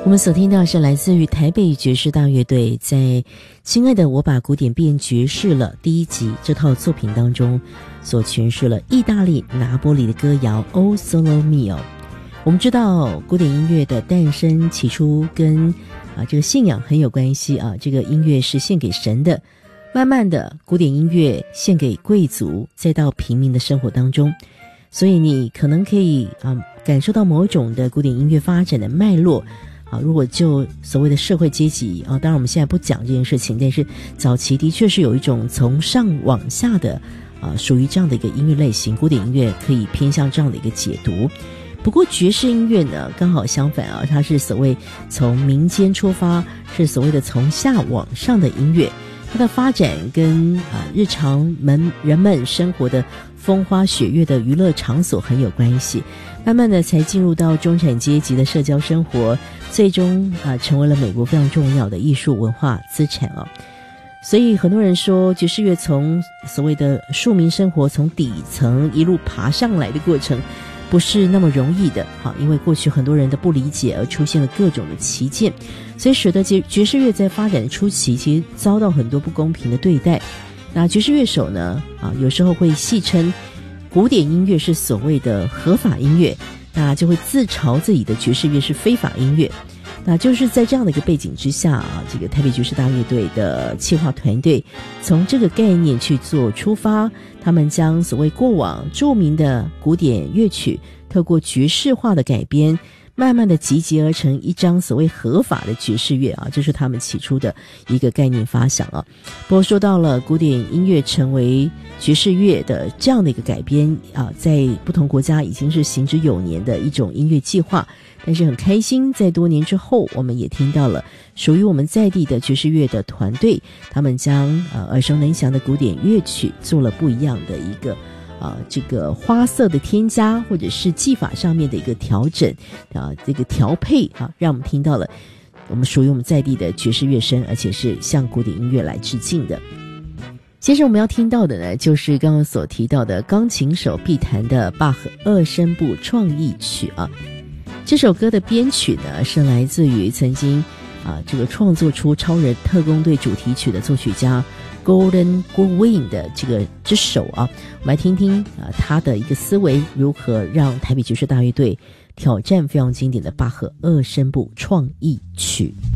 我们所听到是来自于台北爵士大乐队在《亲爱的我把古典变爵士了》第一集这套作品当中所诠释了意大利拿波里的歌谣 O Solo Mio。 我们知道古典音乐的诞生起初跟这个信仰很有关系啊，这个音乐是献给神的，慢慢的古典音乐献给贵族，再到平民的生活当中，所以你可能可以感受到某种的古典音乐发展的脉络。如果就所谓的社会阶级当然我们现在不讲这件事情，但是早期的确是有一种从上往下的属于这样的一个音乐类型，古典音乐可以偏向这样的一个解读。不过爵士音乐呢刚好相反它是所谓从民间出发，是所谓的从下往上的音乐，它的发展跟日常人们生活的风花雪月的娱乐场所很有关系，慢慢的才进入到中产阶级的社交生活，最终成为了美国非常重要的艺术文化资产所以很多人说爵士乐从所谓的庶民生活从底层一路爬上来的过程不是那么容易的因为过去很多人的不理解而出现了各种的歧见，所以使得爵士乐在发展的初期其实遭到很多不公平的对待。那爵士乐手呢有时候会戏称古典音乐是所谓的合法音乐，那就会自嘲自己的爵士乐是非法音乐。那就是在这样的一个背景之下这个台北爵士大乐队的企划团队从这个概念去做出发，他们将所谓过往著名的古典乐曲透过爵士化的改编，慢慢的集结而成一张所谓合法的爵士乐这是他们起初的一个概念发想不过说到了古典音乐成为爵士乐的这样的一个改编在不同国家已经是行之有年的一种音乐计划。但是很开心在多年之后我们也听到了属于我们在地的爵士乐的团队，他们将耳熟能详的古典乐曲做了不一样的一个这个花色的添加，或者是技法上面的一个调整这个调配让我们听到了我们属于我们在地的爵士乐声，而且是向古典音乐来致敬的。接着我们要听到的呢就是刚刚所提到的钢琴手必弹的巴赫二声部创意曲这首歌的编曲呢是来自于曾经这个创作出超人特工队主题曲的作曲家 Gordon Goodwin 的这个之手我们来听听他的一个思维如何让台北爵士大乐队挑战非常经典的巴赫二声部创意曲。